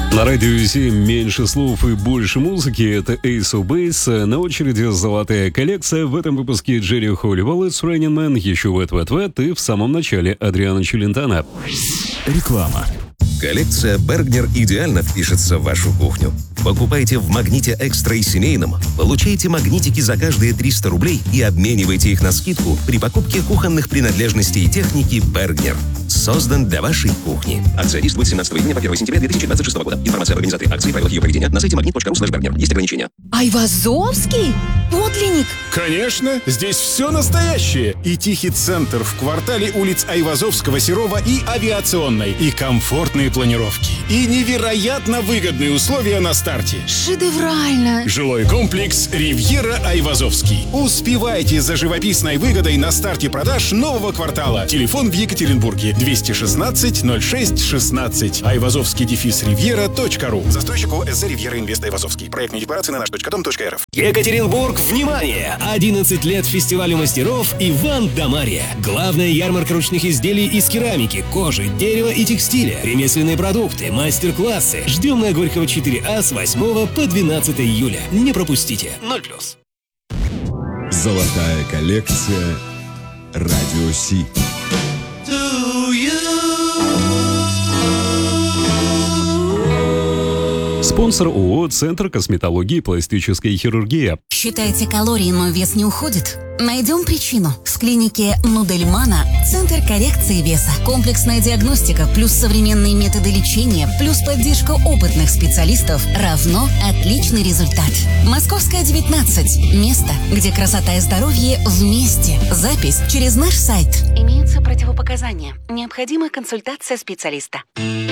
На радио 7 меньше слов и больше музыки. Это Ace of Base. На очереди золотая коллекция. В этом выпуске Джерри Холливелл, It's Raining Man, еще Wet и в самом начале Адриано Челентано. Реклама. Коллекция Бергнер идеально впишется в вашу кухню. Покупайте в «Магните Экстра» и семейном, получайте магнитики за каждые 300 рублей и обменивайте их на скидку при покупке кухонных принадлежностей и техники Бергнер. Создан для вашей кухни. Акция действует с 17 июня по 1 сентября 2026 года. Информация об организаторе акции и правилах ее проведения на сайте magnet.ru/Bergner. Есть ограничения. Айвазовский? Подлинник? Конечно, здесь все настоящее. И тихий центр в квартале улиц Айвазовского, Серова и Авиационной. И комфортные планировки. И невероятно выгодные условия на старте. Шедеврально! Жилой комплекс «Ривьера Айвазовский». Успевайте за живописной выгодой на старте продаж нового квартала. Телефон в Екатеринбурге 216-06-16. Айвазовский-ривьера.ру. Застройщик ОСЗ «Ривьера Инвест Айвазовский». Проектные декларации на наш.дом.рф. Екатеринбург, внимание! 11 лет фестивалю мастеров Иван да Марья. Главная ярмарка ручных изделий из керамики, кожи, дерева и текстиля. Ремесленные продукты, мастер-классы. Ждем на Горького 4А с 8 по 12 июля. Не пропустите. 0+. Золотая коллекция Радио Си. Спонсор ООО «Центр косметологии и пластической хирургии». Считаете калории, но вес не уходит? Найдем причину. В клинике Нудельмана Центр коррекции веса. Комплексная диагностика плюс современные методы лечения плюс поддержка опытных специалистов равно отличный результат. Московская, 19. Место, где красота и здоровье вместе. Запись через наш сайт. Имеются противопоказания. Необходима консультация специалиста.